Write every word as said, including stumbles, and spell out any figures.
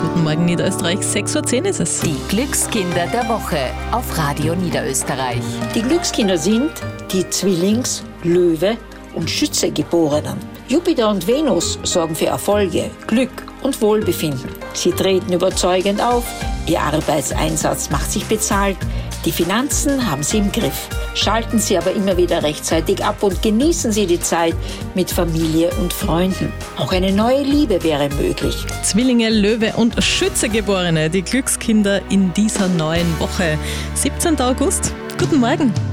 Guten Morgen Niederösterreich, sechs Uhr zehn ist es. Die Glückskinder der Woche auf Radio Niederösterreich. Die Glückskinder sind die Zwillings-, Löwe- und Schütze-Geborenen. Jupiter und Venus sorgen für Erfolge, Glück und Wohlbefinden. Sie treten überzeugend auf, ihr Arbeitseinsatz macht sich bezahlt, die Finanzen haben sie im Griff. Schalten Sie aber immer wieder rechtzeitig ab und genießen Sie die Zeit mit Familie und Freunden. Auch eine neue Liebe wäre möglich. Zwillinge, Löwe und Schütze-Geborene, die Glückskinder in dieser neuen Woche. siebzehnten August, guten Morgen.